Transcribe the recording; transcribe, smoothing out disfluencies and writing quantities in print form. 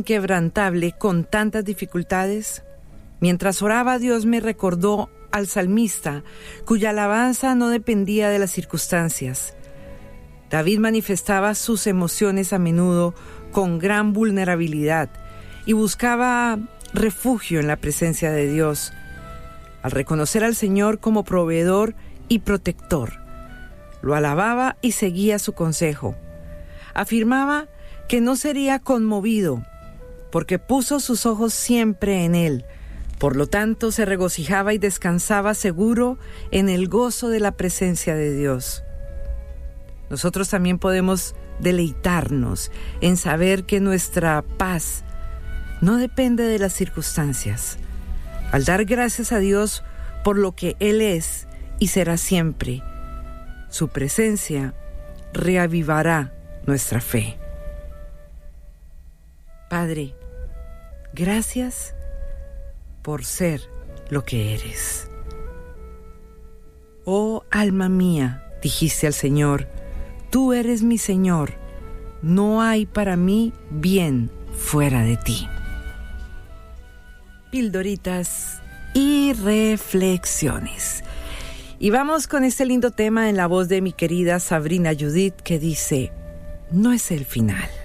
inquebrantable con tantas dificultades? Mientras oraba, Dios me recordó al salmista, cuya alabanza no dependía de las circunstancias. David manifestaba sus emociones a menudo con gran vulnerabilidad y buscaba refugio en la presencia de Dios, al reconocer al Señor como proveedor y protector. Lo alababa y seguía su consejo. Afirmaba que no sería conmovido, porque puso sus ojos siempre en Él. Por lo tanto, se regocijaba y descansaba seguro en el gozo de la presencia de Dios. Nosotros también podemos deleitarnos en saber que nuestra paz no depende de las circunstancias. Al dar gracias a Dios por lo que Él es y será siempre, su presencia reavivará nuestra fe. Padre, gracias por ser lo que eres. Oh alma mía, dijiste al Señor, tú eres mi Señor, no hay para mí bien fuera de ti. Pildoritas y reflexiones. Y vamos con este lindo tema en la voz de mi querida Sabrina Judith que dice, no es el final.